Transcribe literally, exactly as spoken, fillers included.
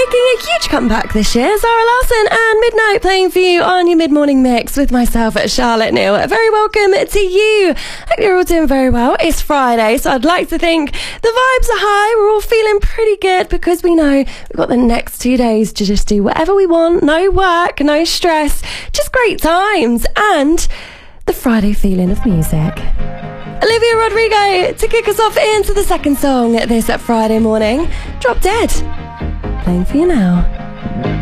making a huge comeback this year. Zara Larsson and Midnight playing for you on your mid-morning mix with myself, Charlotte Neal. Very welcome to you. Hope you're all doing very well. It's Friday, so I'd like to think the vibes are high. We're all feeling pretty good because we know we've got the next two days to just do whatever we want. No work, no stress, just great times and the Friday feeling of music. Olivia Rodrigo to kick us off into the second song this Friday morning. Drop Dead. Playing for you now.